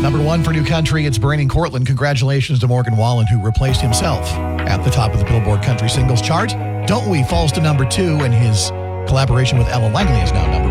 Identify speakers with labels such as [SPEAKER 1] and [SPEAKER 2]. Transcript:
[SPEAKER 1] Number one for New Country, it's Brandon Cortland. Congratulations to Morgan Wallen, who replaced himself at the top of the Billboard Country Singles Chart. Don't We falls to number two, and his collaboration with Ella Langley is now number